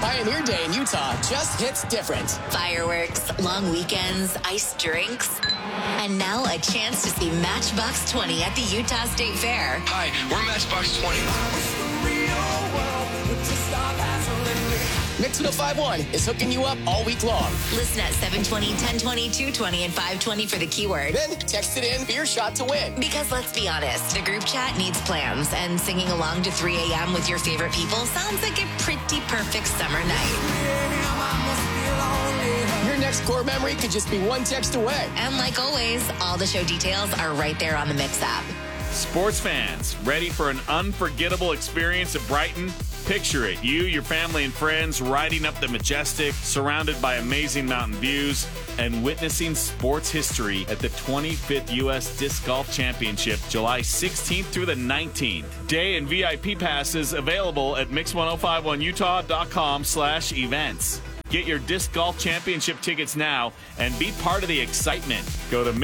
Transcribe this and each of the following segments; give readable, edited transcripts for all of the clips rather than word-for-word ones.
Pioneer Day in Utah just hits different. Fireworks, long weekends, iced drinks, and now a chance to see Matchbox 20 at the Utah State Fair. Hi, we're Matchbox 20. Mix 1051 is hooking you up all week long. Listen at 720, 1020, 220, and 520 for the keyword. Then text it in for your shot to win. Because let's be honest, the group chat needs plans, and singing along to 3 a.m. with your favorite people sounds like a pretty perfect summer night. Your next core memory could just be one text away. And like always, all the show details are right there on the Mix app. Sports fans, ready for an unforgettable experience at Brighton? Picture it, you, your family, and friends riding up the Majestic, surrounded by amazing mountain views, and witnessing sports history at the 25th U.S. Disc Golf Championship, July 16th through the 19th. Day and VIP passes available at mix1051utah.com/events. Get your Disc Golf Championship tickets now and be part of the excitement. Go to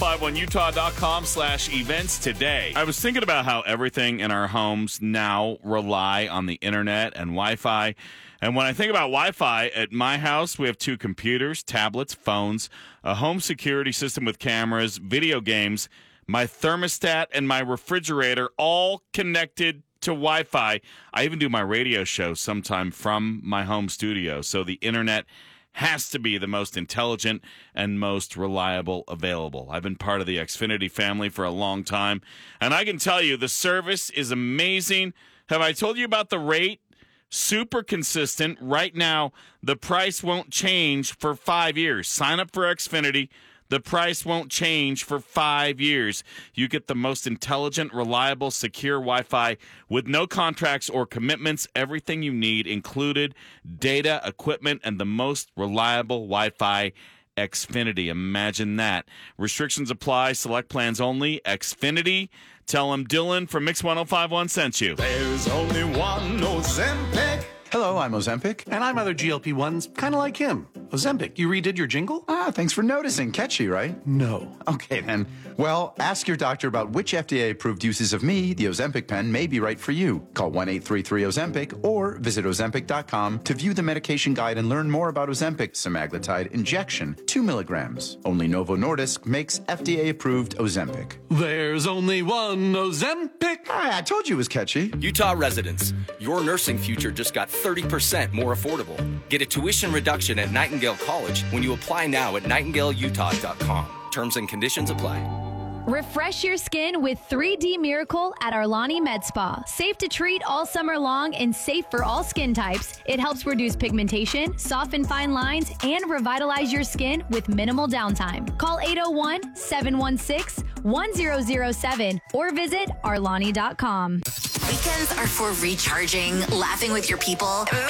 mix1051utah.com/events today. I was thinking about how everything in our homes now rely on the internet and Wi-Fi. And when I think about Wi-Fi, at my house, we have 2 computers, tablets, phones, a home security system with cameras, video games, my thermostat, and my refrigerator all connected to Wi-Fi. I even do my radio show sometime from my home studio. So the internet has to be the most intelligent and most reliable available. I've been part of the Xfinity family for a long time, and I can tell you the service is amazing. Have I told you about the rate? Super consistent. Right now, the price won't change for 5 years. Sign up for Xfinity. The price won't change for 5 years. You get the most intelligent, reliable, secure Wi-Fi with no contracts or commitments. Everything you need included, data, equipment, and the most reliable Wi-Fi. Xfinity. Imagine that. Restrictions apply. Select plans only. Xfinity. Tell them Dylan from Mix 1051 sent you. There's only one Ozempic. Hello, I'm Ozempic. And I'm other GLP-1s, kind of like him. Ozempic, you redid your jingle? Thanks for noticing. Catchy, right? No. Okay, then. Well, ask your doctor about which FDA-approved uses of me, the Ozempic pen, may be right for you. Call 1-833-OZEMPIC or visit Ozempic.com to view the medication guide and learn more about Ozempic semaglutide injection, 2 milligrams. Only Novo Nordisk makes FDA-approved Ozempic. There's only one Ozempic. I told you it was catchy. Utah residents, your nursing future just got 30% more affordable. Get a tuition reduction at Nightingale College when you apply now at nightingaleutah.com. Terms and conditions apply. Refresh your skin with 3D Miracle at Arlani Med Spa. Safe to treat all summer long and safe for all skin types. It helps reduce pigmentation, soften fine lines, and revitalize your skin with minimal downtime. Call 801-716-1007 or visit Arlani.com. Weekends are for recharging, laughing with your people,